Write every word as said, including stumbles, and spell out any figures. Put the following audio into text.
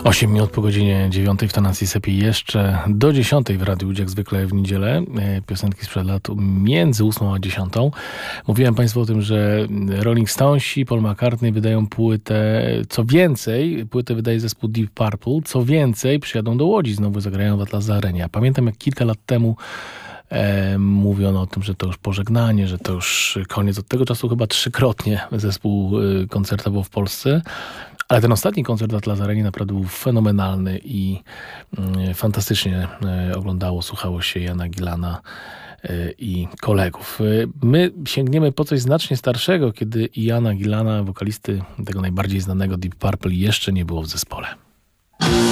osiem minut po godzinie dziewiątej w tonacji Sepi jeszcze do dziesiątej w Radiu Łódź, jak zwykle w niedzielę. Piosenki sprzed lat między ósmą a dziesiątą. Mówiłem Państwu o tym, że Rolling Stonesi, Paul McCartney wydają płytę. Co więcej, płytę wydaje zespół Deep Purple. Co więcej, przyjadą do Łodzi, znowu zagrają w Atlas Arenie. Pamiętam, jak kilka lat temu E, mówiono o tym, że to już pożegnanie, że to już koniec. Od tego czasu chyba trzykrotnie zespół y, koncertował w Polsce. Ale ten ostatni koncert w Atlas Arenie naprawdę był fenomenalny i y, fantastycznie y, oglądało, słuchało się Jana Gillana y, i kolegów. Y, my sięgniemy po coś znacznie starszego, kiedy Jana Gillana, wokalisty tego najbardziej znanego Deep Purple, jeszcze nie było w zespole.